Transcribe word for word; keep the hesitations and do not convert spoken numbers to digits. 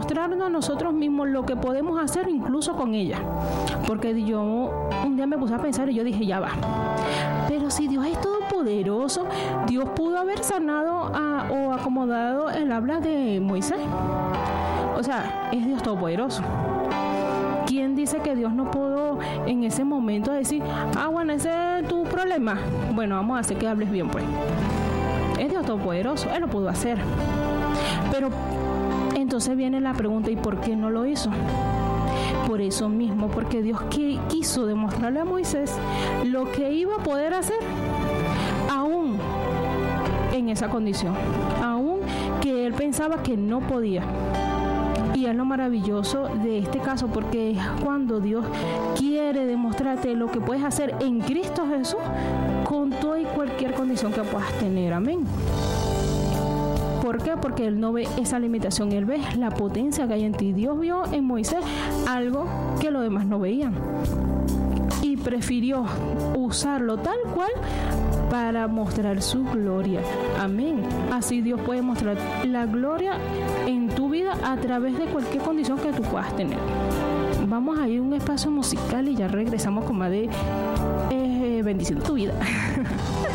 demostrarnos a nosotros mismos lo que podemos hacer incluso con ella. Porque yo un día me puse a pensar y yo dije, ya va. Pero si Dios es todopoderoso, Dios pudo haber sanado a, o acomodado el habla de Moisés. O sea, es Dios todopoderoso. ¿Quién dice que Dios no pudo en ese momento decir, ah, bueno, ese es tu problema? Bueno, vamos a hacer que hables bien, pues. Es Dios todopoderoso, Él lo pudo hacer. Pero entonces viene la pregunta, ¿y por qué no lo hizo? Por eso mismo, porque Dios que quiso demostrarle a Moisés lo que iba a poder hacer, aún en esa condición, aún que él pensaba que no podía. Y es lo maravilloso de este caso, porque es cuando Dios quiere demostrarte lo que puedes hacer en Cristo Jesús con toda y cualquier condición que puedas tener. Amén. ¿Por qué? Porque Él no ve esa limitación, Él ve la potencia que hay en ti. Dios vio en Moisés algo que los demás no veían y prefirió usarlo tal cual para mostrar su gloria. Amén. Así Dios puede mostrar la gloria en tu vida a través de cualquier condición que tú puedas tener. Vamos a ir a un espacio musical y ya regresamos con más de eh, bendiciendo tu vida.